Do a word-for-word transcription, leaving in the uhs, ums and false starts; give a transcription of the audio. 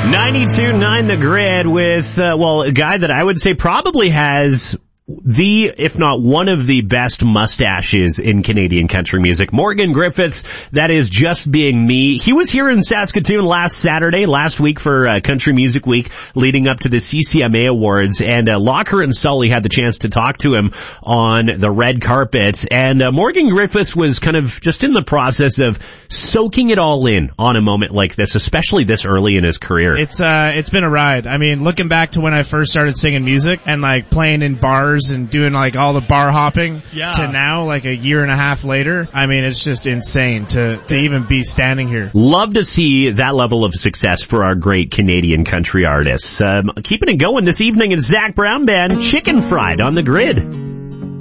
ninety-two point nine The Grid with, uh, well, a guy that I would say probably has the, if not one of the best mustaches in Canadian country music. Morgan Griffiths, that is Just Being Me. He was here in Saskatoon last Saturday, last week for uh, Country Music Week, leading up to the C C M A Awards, and uh, Locker and Sully had the chance to talk to him on the red carpet, and uh, Morgan Griffiths was kind of just in the process of soaking it all in on a moment like this, especially this early in his career. It's uh, it's been a ride. I mean, looking back to when I first started singing music and like playing in bars and doing like all the bar hopping yeah. to now, like a year and a half later, I mean, it's just insane to, to even be standing here. Love to see that level of success for our great Canadian country artists. Um, keeping it going this evening is Zach Brown Band, Chicken Fried on The Grid.